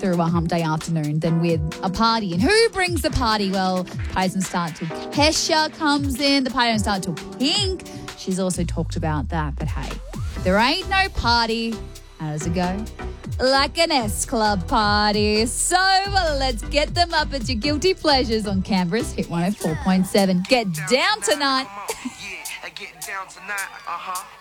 through a hump day afternoon than with a party. And who brings the party? Well, party doesn't start till Kesha comes in. The party doesn't start till Pink. She's also talked about that. But hey, there ain't no party. How does it go? Like an S Club party. So let's get them up at your guilty pleasures on Canberra's Hit 104.7. Get down tonight. Yeah, get down tonight.